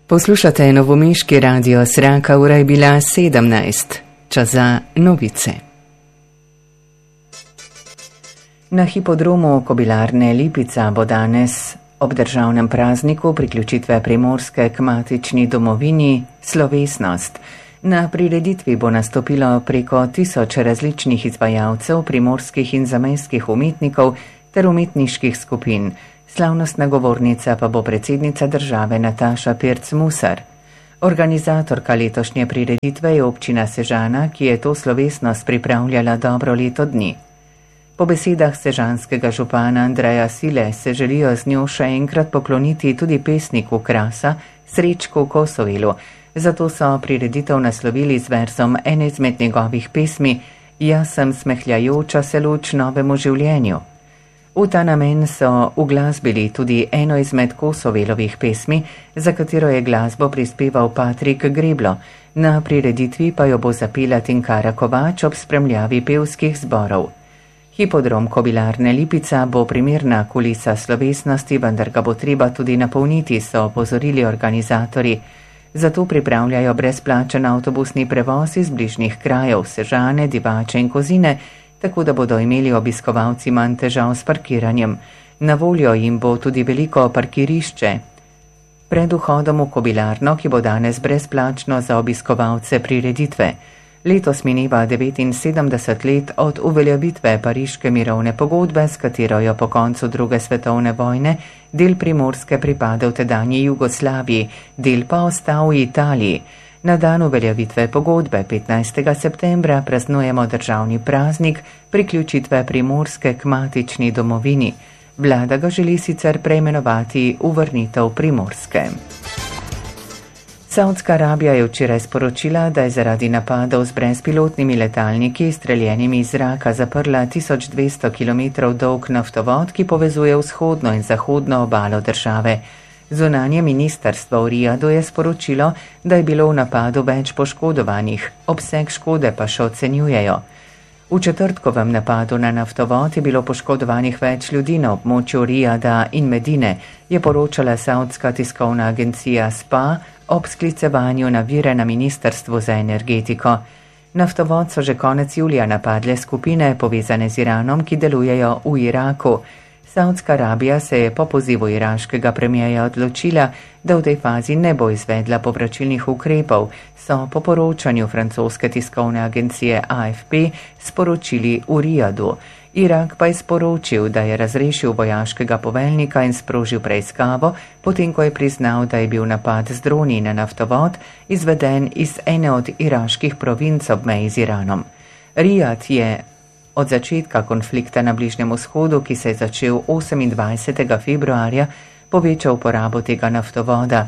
Poslušate novomeški radio Sraka, ura je bila 17. Čas za novice. Na hipodromu Kobilarne Lipica bo danes ob državnem prazniku priključitve Primorske k matični domovini slovesnost. Na prireditvi bo nastopilo preko 1000 različnih izvajalcev, primorskih in zamejskih umetnikov ter umetniških skupin. Slavnostna govornica pa bo predsednica države Nataša Pirc-Musar. Organizatorka letošnje prireditve je občina Sežana, ki je to slovesnost pripravljala dobro leto dni. Po besedah sežanskega župana Andreja Sile se želijo z njo še enkrat pokloniti tudi pesniku Krasa Srečku Kosovelu. Zato so prireditev naslovili z verzom ene izmed njegovih pesmi Jaz sem smehljajoča se luč novemu življenju. V ta namen so uglasbili tudi eno izmed Kosovelovih pesmi, za katero je glasbo prispeval Patrik Greblo. Na prireditvi pa jo bo zapela Tinkara Kovač ob spremljavi pevskih zborov. Hipodrom Kobilarne Lipica bo primerna kulisa slovesnosti, vendar ga bo treba tudi napolniti, so opozorili organizatorji. Zato pripravljajo brezplačen avtobusni prevoz iz bližnjih krajev Sežane, Divače in Kozine, tako da bodo imeli obiskovalci manj težav s parkiranjem. Na voljo jim bo tudi veliko parkirišče pred vhodom v Kobilarno, ki bo danes brezplačno za obiskovalce prireditve. Letos mineva 79 let od uveljavitve pariške mirovne pogodbe, s katero jo po koncu druge svetovne vojne del Primorske pripada v tedanji Jugoslaviji, del pa ostal v Italiji. Na dan uveljavitve pogodbe 15. septembra praznujemo državni praznik priključitve Primorske k matični domovini. Vlada ga želi sicer preimenovati v vrnitev Primorske. Saudska Arabija je včeraj sporočila, da je zaradi napadov z brezpilotnimi letalniki streljenimi iz zraka zaprla 1200 km dolg naftovod, ki povezuje vzhodno in zahodno obalo države. Zunanje ministrstvo v Rijadu je sporočilo, da je bilo v napadu več poškodovanih, obseg škode pa še ocenjujejo. V četrtkovem napadu na naftovod je bilo poškodovanih več ljudi na območju Rijada in Medine, je poročala saudska tiskovna agencija SPA ob sklicevanju na vire na ministrstvu za energetiko. Naftovod so že konec julija napadle skupine povezane z Iranom, ki delujejo v Iraku. Saudska Arabija se je po pozivu iraškega premijeja odločila, da v tej fazi ne bo izvedla povračilnih ukrepov, so po poročanju francoske tiskovne agencije AFP sporočili v Rijadu. Irak pa je sporočil, da je razrešil vojaškega poveljnika in sprožil preiskavo, potem ko je priznal, da je bil napad z droni na naftovod izveden iz ene od iraških provinc ob meji z Iranom. Rijad je od začetka konflikta na Bližnjem vzhodu, ki se je začel 28. februarja, povečal uporabo tega naftovoda,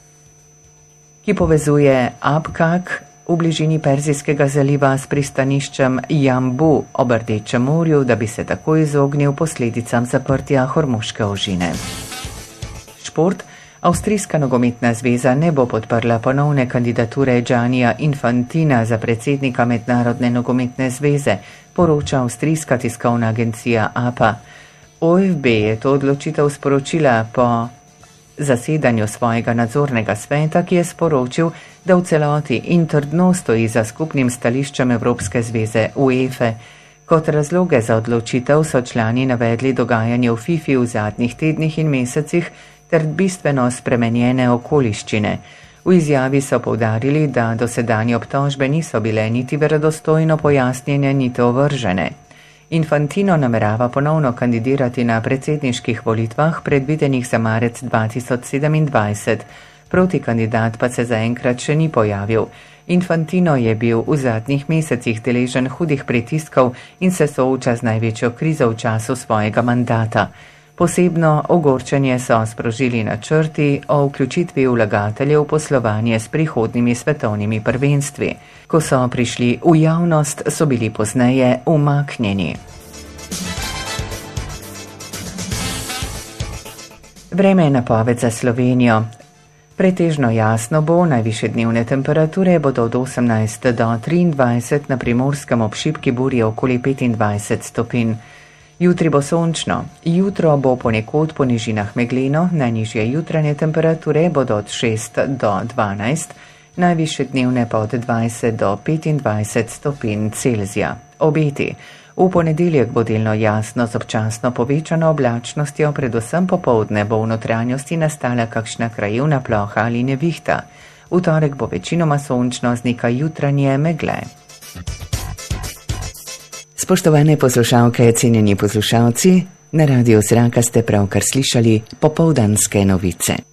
ki povezuje Abkak v bližini Perzijskega zaliva s pristaniščem Jambu ob Rdečem morju, da bi se tako izognil posledicam zaprtja Hormuške ožine. Šport. Avstrijska nogometna zveza ne bo podprla ponovne kandidature Giannija Infantina za predsednika Mednarodne nogometne zveze, poroča avstrijska tiskovna agencija APA. OFB je to odločitev sporočila po zasedanju svojega nadzornega sveta, ki je sporočil, da v celoti in trdno stoji za skupnim stališčem Evropske zveze UEFA. Kot razloge za odločitev so člani navedli dogajanje v FIFA v zadnjih tednih in mesecih ter bistveno spremenjene okoliščine. V izjavi so poudarili, da dosedanje obtožbe niso bile niti verodostojno pojasnjene, niti ovržene. Infantino namerava ponovno kandidirati na predsedniških volitvah, predvidenih za marec 2027. Protikandidat pa se zaenkrat še ni pojavil. Infantino je bil v zadnjih mesecih deležen hudih pritiskov in se sooča z največjo krizo v času svojega mandata. Posebno ogorčenje so sprožili načrti o vključitvi vlagateljev v poslovanje s prihodnjimi svetovnimi prvenstvi. Ko so prišli v javnost, so bili pozneje umaknjeni. Vreme je napoved za Slovenijo. Pretežno jasno bo, najvišje dnevne temperature bodo od 18 do 23, na Primorskem ob šibki burji okoli 25 stopinj. Jutri bo sončno, jutro bo ponekod po nižinah megleno, najnižje jutranje temperature bodo od 6 do 12, najvišje dnevne pa od 20 do 25 stopinj Celzija. Obeti. V ponedeljek bo delno jasno z občasno povečano oblačnostjo, predvsem popoldne bo v notranjosti nastala kakšna krajevna ploha ali nevihta. V torek bo večinoma sončno z nekaj jutranje megle. Spoštovane poslušalke, cenjeni poslušalci, na Radiu Zraka ste pravkar slišali popoldanske novice.